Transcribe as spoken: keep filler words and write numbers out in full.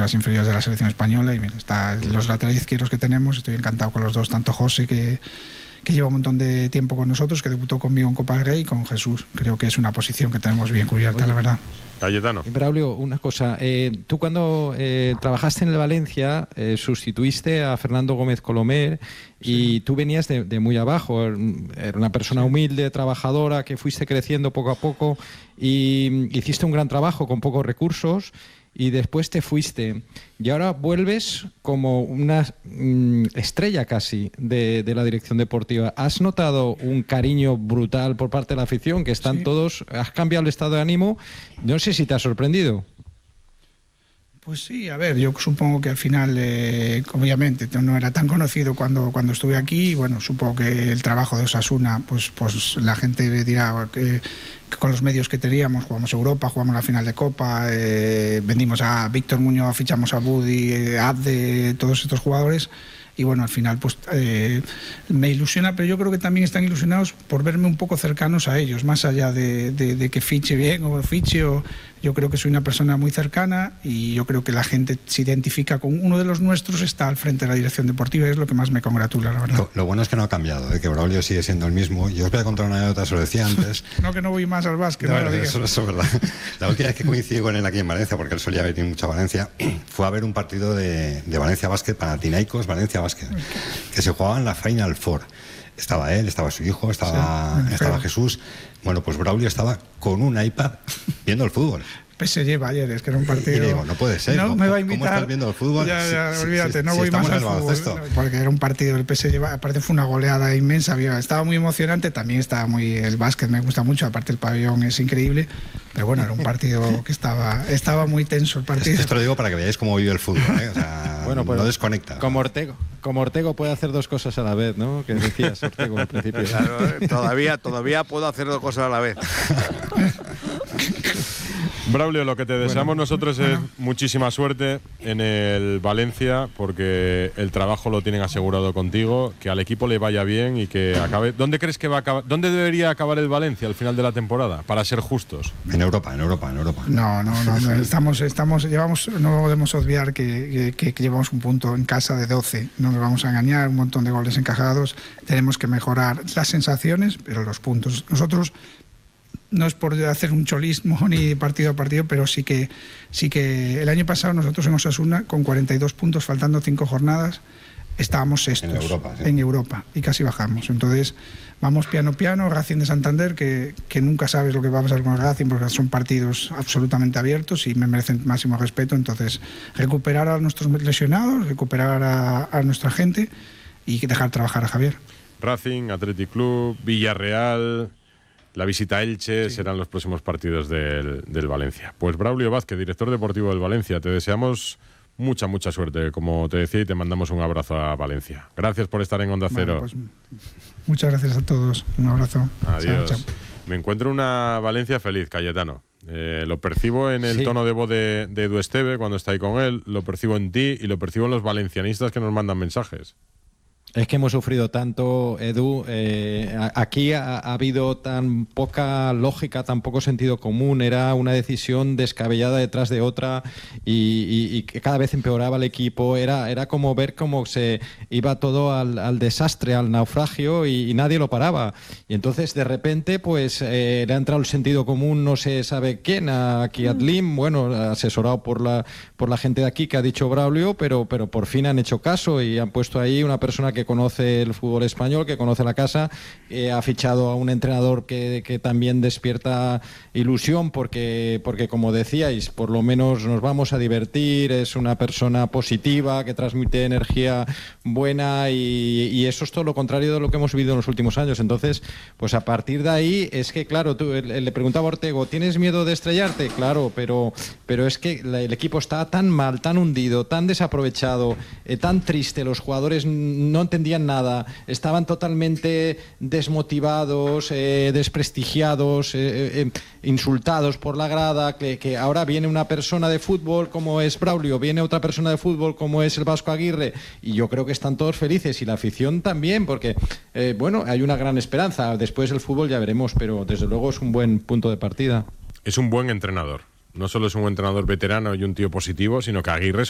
las inferiores de la selección española y mira, está los laterales izquierdos que tenemos, estoy encantado con los dos, tanto José que, que lleva un montón de tiempo con nosotros, que debutó conmigo en Copa del Rey, y con Jesús. Creo que es una posición que tenemos bien cubierta, la verdad. Cayetano. Braulio, una cosa. Eh, tú cuando eh, trabajaste en el Valencia eh, sustituiste a Fernando Gómez Colomer y sí. Tú venías de, de muy abajo. Era una persona humilde, trabajadora, que fuiste creciendo poco a poco y hiciste un gran trabajo con pocos recursos. Y después te fuiste y ahora vuelves como una mm, estrella casi de, de la dirección deportiva. ¿Has notado un cariño brutal por parte de la afición? Que están sí. todos... ¿Has cambiado el estado de ánimo? No sé si te ha sorprendido. Pues sí, a ver, yo supongo que al final, eh, obviamente, no era tan conocido cuando, cuando estuve aquí. Y bueno, supongo que el trabajo de Osasuna, pues, pues la gente dirá que, que con los medios que teníamos, jugamos Europa, jugamos la final de Copa, eh, vendimos a Víctor Muñoz, fichamos a Budi, eh, Abde, todos estos jugadores. Y bueno, al final pues eh, me ilusiona, pero yo creo que también están ilusionados por verme un poco cercanos a ellos, más allá de, de, de que fiche bien o fiche, o, yo creo que soy una persona muy cercana y yo creo que la gente se identifica con uno de los nuestros, está al frente de la dirección deportiva y es lo que más me congratula, la verdad. Lo, lo bueno es que no ha cambiado, ¿eh? Que Braulio sigue siendo el mismo. Yo os voy a contar una anécdota, se lo decía antes. No, que no voy más al básquet. No, no no, eso, eso es verdad. La última vez que coincidí con él aquí en Valencia, porque él solía venir mucho a Valencia, fue a ver un partido de, de Valencia Básquet, Panathinaikos Valencia Básquet, que se jugaba en la Final Four. Estaba él, estaba su hijo, estaba, sí, estaba Jesús. Bueno, pues Braulio estaba con un iPad viendo el fútbol. P S G ayer, es que era un partido... Y digo, no puede ser. No ¿Cómo, me va a invitar? ¿Cómo estás viendo el fútbol? Ya, ya, si, olvídate, si, no si voy más al fútbol. Porque era un partido del P S G, aparte fue una goleada inmensa, estaba muy emocionante, también estaba muy... El básquet me gusta mucho, aparte el pabellón es increíble, pero bueno, era un partido que estaba estaba muy tenso el partido. Esto lo digo para que veáis cómo vive el fútbol, ¿eh? O sea, bueno, pues, no desconecta. Como Ortego, como Ortego puede hacer dos cosas a la vez, ¿no? Que decías, Ortego, al principio. Claro, ¿eh? todavía, todavía puedo hacer dos cosas a la vez. Braulio, lo que te deseamos bueno, nosotros es bueno. muchísima suerte en el Valencia, porque el trabajo lo tienen asegurado contigo, que al equipo le vaya bien y que acabe. ¿Dónde crees que va a acabar? ¿Dónde debería acabar el Valencia al final de la temporada? Para ser justos. En Europa, en Europa, en Europa. No, no, no, no estamos, estamos, llevamos, no podemos obviar que, que, que llevamos un punto en casa de doce. No nos vamos a engañar, un montón de goles encajados. Tenemos que mejorar las sensaciones, pero los puntos. Nosotros no es por hacer un cholismo ni partido a partido, pero sí que sí que el año pasado nosotros en Osasuna, con cuarenta y dos puntos, faltando cinco jornadas, estábamos sextos en Europa, sí. en Europa y casi bajamos. Entonces vamos piano piano. Racing de Santander, que, que nunca sabes lo que va a pasar con el Racing, porque son partidos absolutamente abiertos y me merecen máximo respeto. Entonces recuperar a nuestros lesionados, recuperar a, a nuestra gente y dejar trabajar a Javier. Racing, Athletic Club, Villarreal... La visita a Elche sí. serán los próximos partidos del, del Valencia. Pues Braulio Vázquez, director deportivo del Valencia, te deseamos mucha, mucha suerte, como te decía, y te mandamos un abrazo a Valencia. Gracias por estar en Onda Cero. Bueno, pues, muchas gracias a todos. Un abrazo. Adiós. Chao, chao. Me encuentro una Valencia feliz, Cayetano. Eh, lo percibo en el sí. tono de voz de, de Edu Esteve cuando está ahí con él, lo percibo en ti y lo percibo en los valencianistas que nos mandan mensajes. Es que hemos sufrido tanto, Edu. Eh, aquí ha, ha habido tan poca lógica, tan poco sentido común. Era una decisión descabellada detrás de otra y, y, y que cada vez empeoraba el equipo. Era, era como ver cómo se iba todo al, al desastre, al naufragio y, y nadie lo paraba. Y entonces, de repente, pues eh, le ha entrado el sentido común, no se sabe quién, a Kiatlim, bueno, asesorado por la, por la gente de aquí que ha dicho Braulio, pero, pero por fin han hecho caso y han puesto ahí una persona que conoce el fútbol español, que conoce la casa, eh, ha fichado a un entrenador que, que también despierta ilusión porque, porque, como decíais, por lo menos nos vamos a divertir, es una persona positiva, que transmite energía buena y, y eso es todo lo contrario de lo que hemos vivido en los últimos años. Entonces, pues a partir de ahí, es que claro, tú, le preguntaba a Ortego, ¿tienes miedo de estrellarte? Claro, pero, pero es que la, el equipo está tan mal, tan hundido, tan desaprovechado, eh, tan triste, los jugadores no entendían nada, estaban totalmente desmotivados, eh, desprestigiados, eh, eh, insultados por la grada, que, que ahora viene una persona de fútbol como es Braulio, viene otra persona de fútbol como es el Vasco Aguirre, y yo creo que están todos felices, y la afición también, porque, eh, bueno, hay una gran esperanza. Después el fútbol ya veremos, pero desde luego es un buen punto de partida. Es un buen entrenador. No solo es un entrenador veterano y un tío positivo, sino que Aguirre es